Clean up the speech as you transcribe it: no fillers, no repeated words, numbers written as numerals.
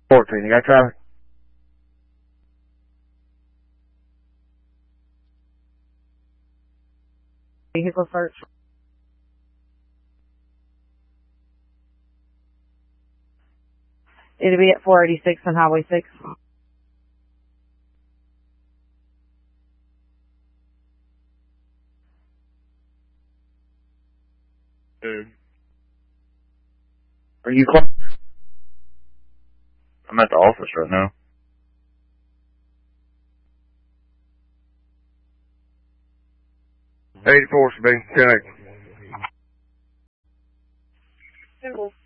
14, you got traffic? Vehicle search. It'll be at 486 on Highway 6. Are you close? I'm at the office right now. 84 should be 10.